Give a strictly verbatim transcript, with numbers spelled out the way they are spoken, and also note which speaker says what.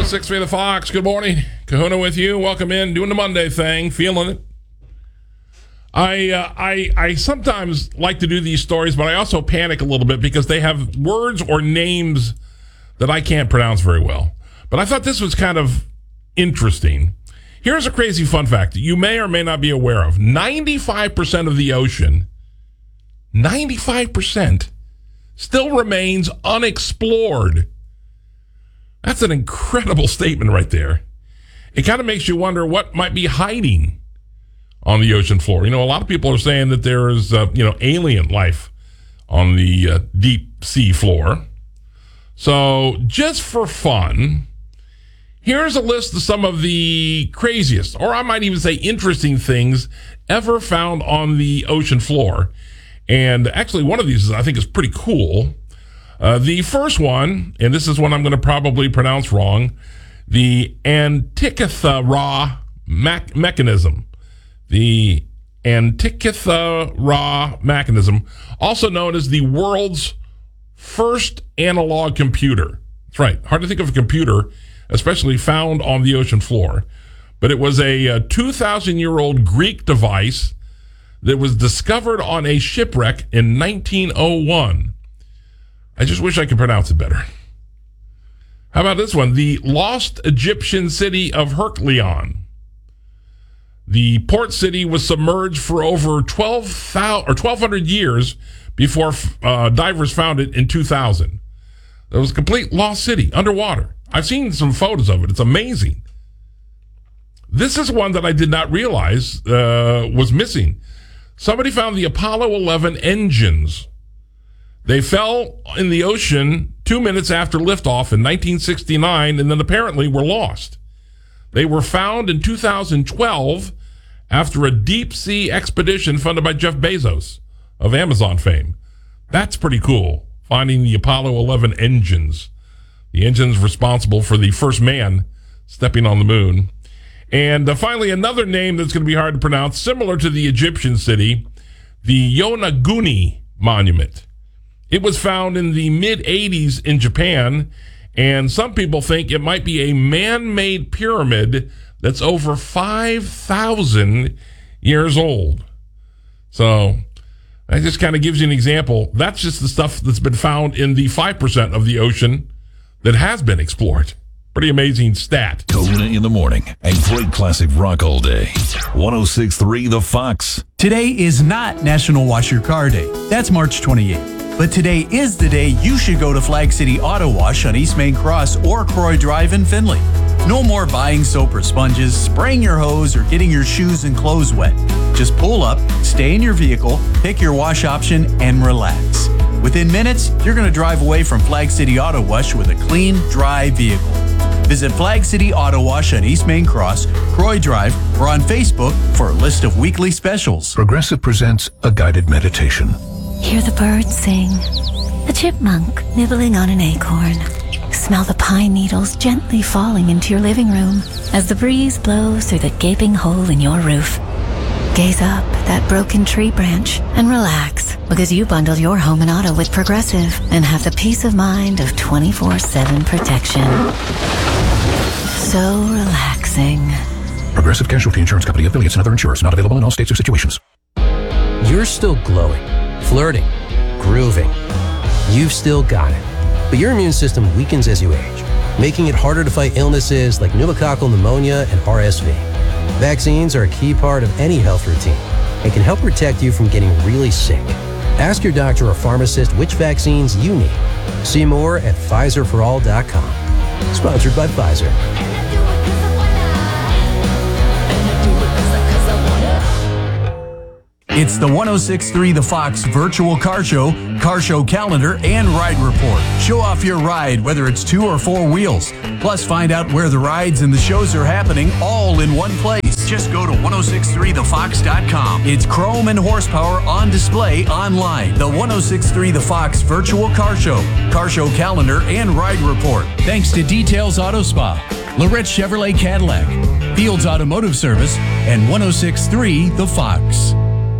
Speaker 1: six three The Fox. Good morning. Kahuna with you. Welcome in. Doing the Monday thing. Feeling it. I, uh, I, I sometimes like to do these stories, but I also panic a little bit because they have words or names that I can't pronounce very well. But I thought this was kind of interesting. Here's a crazy fun fact that you may or may not be aware of. ninety-five percent of the ocean, ninety-five percent, still remains unexplored. That's an incredible statement right there. It kind of makes you wonder what might be hiding on the ocean floor. You know, a lot of people are saying that there is, uh, you know, alien life on the uh, deep sea floor. So just for fun, here's a list of some of the craziest, or I might even say interesting things ever found on the ocean floor. And actually one of these I think is pretty cool. Uh, the first one, and this is one I'm going to probably pronounce wrong, the Antikythera me- mechanism. The Antikythera mechanism, also known as the world's first analog computer. That's right. Hard to think of a computer, especially found on the ocean floor. But it was a, a two thousand year old Greek device that was discovered on a shipwreck in nineteen oh one. I just wish I could pronounce it better. How about this one? The lost Egyptian city of Heracleion. The port city was submerged for over twelve thousand or twelve hundred years before uh, divers found it in two thousand. It was a complete lost city underwater. I've seen some photos of it. It's amazing. This is one that I did not realize uh, was missing. Somebody found the Apollo eleven engines. They fell in the ocean two minutes after liftoff in nineteen sixty-nine and then apparently were lost. They were found in two thousand twelve after a deep sea expedition funded by Jeff Bezos of Amazon fame. That's pretty cool, finding the Apollo eleven engines. The engines responsible for the first man stepping on the moon. And uh, finally, another name that's going to be hard to pronounce, similar to the Egyptian city, the Yonaguni Monument. It was found in the mid eighties in Japan, and some people think it might be a man-made pyramid that's over five thousand years old. So that just kind of gives you an example. That's just the stuff that's been found in the five percent of the ocean that has been explored. Pretty amazing stat.
Speaker 2: Kahuna in the morning and great classic rock all day. one oh six point three The Fox.
Speaker 3: Today is not National Wash Your Car Day. That's March twenty-eighth. But today is the day you should go to Flag City Auto Wash on East Main Cross or Croy Drive in Findlay. No more buying soap or sponges, spraying your hose, or getting your shoes and clothes wet. Just pull up, stay in your vehicle, pick your wash option, and relax. Within minutes, you're going to drive away from Flag City Auto Wash with a clean, dry vehicle. Visit Flag City Auto Wash on East Main Cross, Croy Drive, or on Facebook for a list of weekly specials.
Speaker 2: Progressive presents a guided meditation.
Speaker 4: Hear the birds sing, a chipmunk nibbling on an acorn. Smell the pine needles gently falling into your living room as the breeze blows through the gaping hole in your roof. Gaze up at that broken tree branch and relax, because you bundled your home and auto with Progressive and have the peace of mind of twenty-four seven protection. So relaxing.
Speaker 2: Progressive Casualty Insurance Company, affiliates, and other insurers. Not available in all states or situations.
Speaker 5: You're still glowing, flirting, grooving. You've still got it. But your immune system weakens as you age, making it harder to fight illnesses like pneumococcal pneumonia and R S V. Vaccines are a key part of any health routine and can help protect you from getting really sick. Ask your doctor or pharmacist which vaccines you need. See more at Pfizer for all dot com. Sponsored by Pfizer.
Speaker 3: It's the one oh six point three The Fox Virtual Car Show, Car Show Calendar, and Ride Report. Show off your ride, whether it's two or four wheels. Plus, find out where the rides and the shows are happening all in one place. Just go to one oh six point three the fox dot com. It's chrome and horsepower on display online. The one oh six point three The Fox Virtual Car Show, Car Show Calendar, and Ride Report. Thanks to Details Auto Spa, Lorette Chevrolet Cadillac, Fields Automotive Service, and one oh six point three The Fox.